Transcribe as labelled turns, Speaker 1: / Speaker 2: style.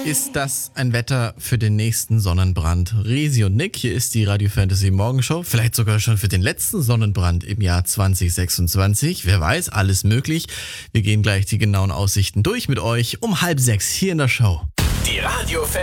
Speaker 1: Ist das ein Wetter für den nächsten Sonnenbrand? Resi und Nick, hier ist die Radio Fantasy Morgenshow. Vielleicht sogar schon für den letzten Sonnenbrand im Jahr 2026. Wer weiß, alles möglich. Wir gehen gleich die genauen Aussichten durch mit euch um 5:30 hier in der Show.
Speaker 2: Die Radio